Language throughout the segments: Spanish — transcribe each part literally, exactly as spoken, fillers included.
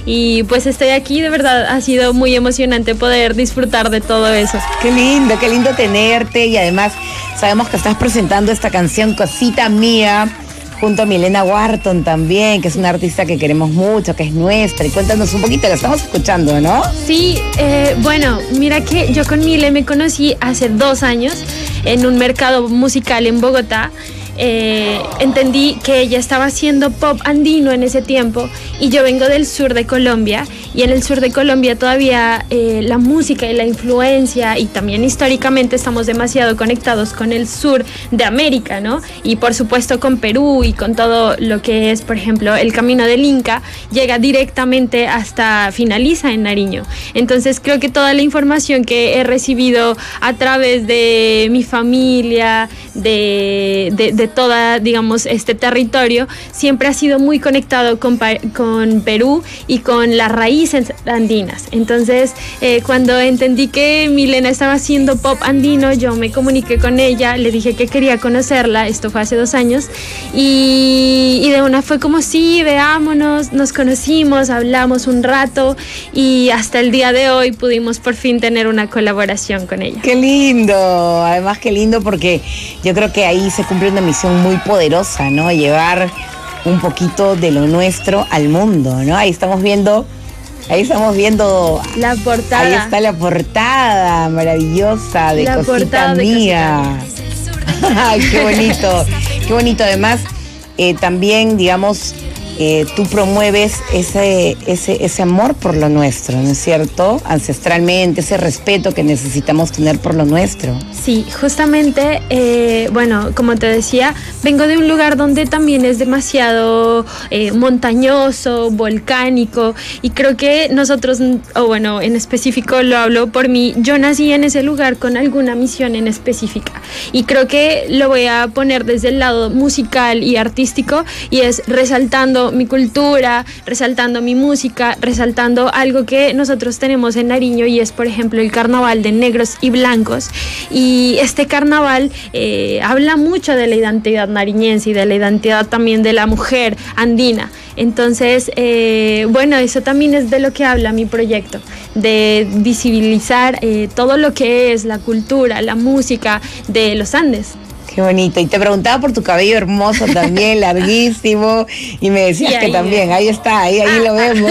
y pues estoy aquí, de verdad ha sido muy emocionante poder disfrutar de todo eso. Qué lindo, qué lindo tenerte, y además sabemos que estás presentando esta canción Cosita Mía junto a Milena Wharton también, que es una artista que queremos mucho, que es nuestra. Y cuéntanos un poquito, la estamos escuchando, ¿no? Sí, eh, bueno, mira que yo con Mile me conocí hace dos años en un mercado musical en Bogotá. Eh, entendí que ella estaba haciendo pop andino en ese tiempo, y yo vengo del sur de Colombia, y en el sur de Colombia todavía eh, la música y la influencia, y también históricamente estamos demasiado conectados con el sur de América, ¿no? Y por supuesto con Perú y con todo lo que es, por ejemplo, el Camino del Inca, llega directamente hasta, finaliza en Nariño. Entonces creo que toda la información que he recibido a través de mi familia, de, de, de toda, digamos, este territorio, siempre ha sido muy conectado con, con Perú y con las raíces andinas. Entonces, eh, cuando entendí que Milena estaba haciendo pop andino, yo me comuniqué con ella, le dije que quería conocerla, esto fue hace dos años, y, y de una fue como, sí, veámonos, nos conocimos, hablamos un rato, y hasta el día de hoy pudimos por fin tener una colaboración con ella. ¡Qué lindo! Además, qué lindo, porque yo creo que ahí se cumple una misión muy poderosa, ¿no? Llevar un poquito de lo nuestro al mundo, ¿no? Ahí estamos viendo, ahí estamos viendo la portada. Ahí está la portada maravillosa de la Cosita de Mía. Ay, qué bonito, qué bonito. Además, eh, también, digamos, eh, tú promueves ese, ese, ese amor por lo nuestro, ¿no es cierto? Ancestralmente, ese respeto que necesitamos tener por lo nuestro. Sí, justamente, eh, bueno, como te decía, vengo de un lugar donde también es demasiado eh, montañoso, volcánico, y creo que nosotros, o bueno, en específico lo hablo por mí, yo nací en ese lugar con alguna misión en específica, y creo que lo voy a poner desde el lado musical y artístico, y es resaltando mi cultura, resaltando mi música, resaltando algo que nosotros tenemos en Nariño, y es, por ejemplo, el carnaval de negros y blancos. Y este carnaval eh, habla mucho de la identidad nariñense y de la identidad también de la mujer andina. Entonces, eh, bueno, eso también es de lo que habla mi proyecto, de visibilizar eh, todo lo que es la cultura, la música de los Andes. Qué bonito. Y te preguntaba por tu cabello hermoso también, larguísimo, y me decías sí, que también, ahí está, ahí, ahí ah, lo vemos.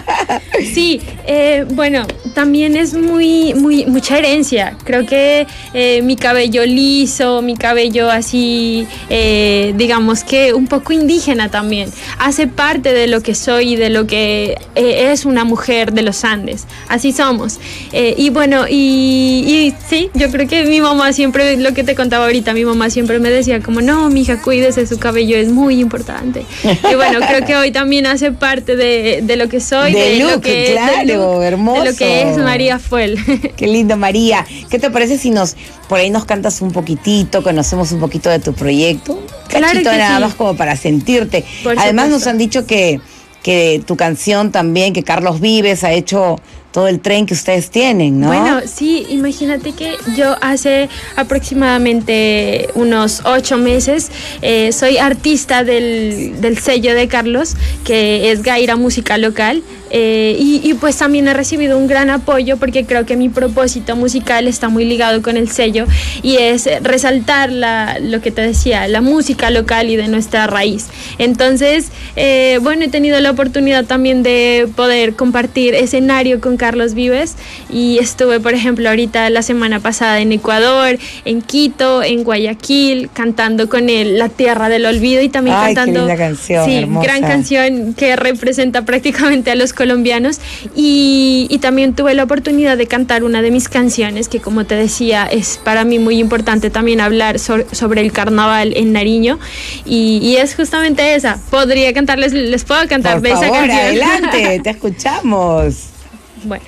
Sí, eh, bueno, también es muy, muy, mucha herencia. Creo que eh, mi cabello liso, mi cabello así, eh, digamos que un poco indígena también, hace parte de lo que soy y de lo que eh, es una mujer de los Andes. Así somos. Eh, y bueno, y, y sí, yo creo que mi mamá siempre, lo que te contaba ahorita, mi mamá siempre me decía como, no, mija, cuídese, su cabello es muy importante. Y bueno, creo que hoy también hace parte de, de lo que soy, de, de look, lo que claro, de, look, hermoso. de lo que es María Fuel. Qué lindo, María. ¿Qué te parece si nos por ahí nos cantas un poquitito, conocemos un poquito de tu proyecto? Claro Cachito, que nada sí. más como para sentirte. Por Además supuesto. nos han dicho que, que tu canción también, que Carlos Vives ha hecho todo el tren que ustedes tienen, ¿no? Bueno, sí, imagínate que yo hace aproximadamente unos ocho meses eh, soy artista del, del sello de Carlos, que es Gaira Música Local, eh, y, y pues también he recibido un gran apoyo, porque creo que mi propósito musical está muy ligado con el sello, y es resaltar la, lo que te decía, la música local y de nuestra raíz. Entonces, eh, bueno, he tenido la oportunidad también de poder compartir escenario con Carlos Vives, y estuve, por ejemplo, ahorita la semana pasada en Ecuador, en Quito, en Guayaquil, cantando con él La Tierra del Olvido, y también Ay, cantando, qué linda canción, sí, hermosa. Gran canción que representa prácticamente a los colombianos, y, y también tuve la oportunidad de cantar una de mis canciones, que como te decía, es para mí muy importante también hablar so, sobre el carnaval en Nariño, y, y es justamente esa. Podría cantarles, les puedo cantar Por de favor, esa canción. adelante, te escuchamos. Bueno.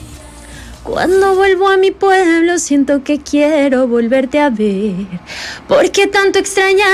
Cuando vuelvo a mi pueblo siento que quiero volverte a ver, porque tanto extrañar